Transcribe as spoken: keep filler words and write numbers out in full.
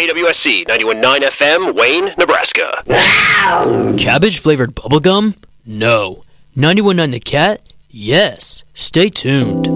K W S C ninety-one point nine F M, Wayne, Nebraska. Cabbage-flavored bubblegum? No. ninety-one point nine The Cat? Yes. Stay tuned.